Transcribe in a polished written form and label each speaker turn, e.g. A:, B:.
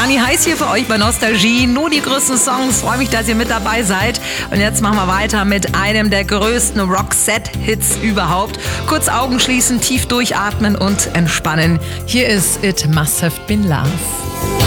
A: Dani Heiß hier für euch bei Nostalgie. Nur die größten Songs. Freue mich, dass ihr mit dabei seid. Und jetzt machen wir weiter mit einem der größten Roxette-Hits überhaupt. Kurz Augen schließen, tief durchatmen und entspannen. Hier ist It Must Have Been Love.